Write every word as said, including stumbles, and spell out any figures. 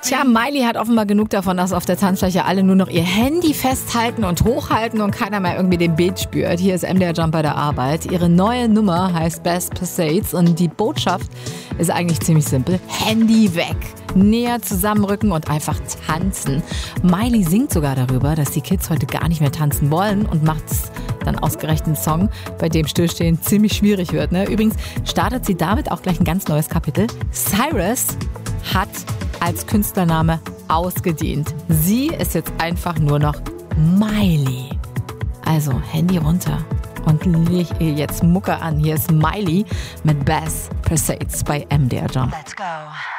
Tja, Miley hat offenbar genug davon, dass auf der Tanzfläche alle nur noch ihr Handy festhalten und hochhalten und keiner mehr irgendwie den Beat spürt. Hier ist M D R Jump bei der Arbeit. Ihre neue Nummer heißt Best Passades und die Botschaft ist eigentlich ziemlich simpel. Handy weg. Näher zusammenrücken und einfach tanzen. Miley singt sogar darüber, dass die Kids heute gar nicht mehr tanzen wollen und macht dann ausgerechnet einen Song, bei dem Stillstehen ziemlich schwierig wird. Ne? Übrigens startet sie damit auch gleich ein ganz neues Kapitel. Cyrus hat als Künstlername ausgedient. Sie ist jetzt einfach nur noch Miley. Also Handy runter und leg ihr jetzt Mucke an. Hier ist Miley mit Best Passades bei M D R Jump. Let's go.